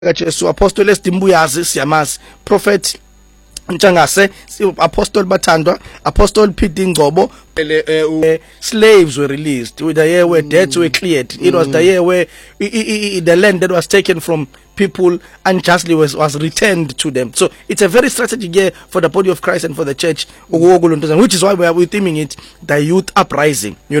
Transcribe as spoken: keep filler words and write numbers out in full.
kaJesu apostle esidimbuyazi siyamazi prophet Ntshangase apostle bathandwa apostle P D Ngcobo slaves were released with the year where debts were cleared. It was the year where the land that was taken from people unjustly was, was returned to them. So it's a very strategic year for the body of Christ and for the church, which is why we are theming it the youth uprising. You